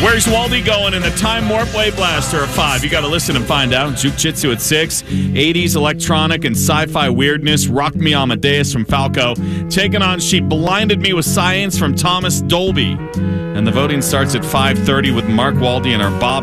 Where's Waldy going in the Time Warp Wave Blaster at 5? You got to listen and find out. Juke Jitsu at 6. 80s electronic and sci-fi weirdness. Rock Me Amadeus from Falco. Taking on She Blinded Me with Science from Thomas Dolby. And the voting starts at 5:30 with Mark Waldy and our Bob